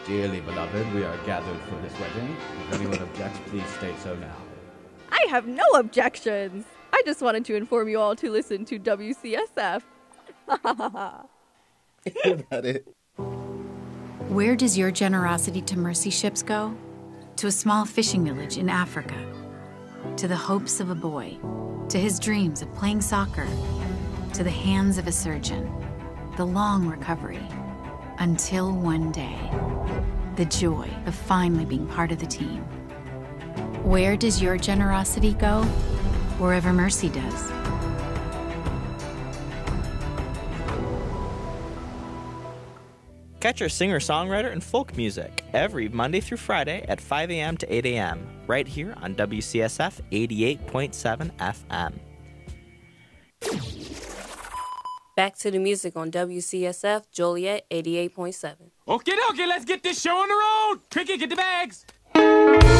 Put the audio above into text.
Dearly beloved, we are gathered for this wedding. If anyone objects, please state so now. I have no objections. I just wanted to inform you all to listen to WCSF. About it. Where does your generosity to mercy ships go? To a small fishing village in Africa. To the hopes of a boy. To his dreams of playing soccer. To the hands of a surgeon. The long recovery. Until one day. The joy of finally being part of the team. Where does your generosity go? Wherever mercy does. Catch our singer-songwriter and folk music every Monday through Friday at 5 a.m. to 8 a.m. right here on WCSF 88.7 FM. Back to the music on WCSF Joliet 88.7. Okay, let's get this show on the road. Cricket, get the bags.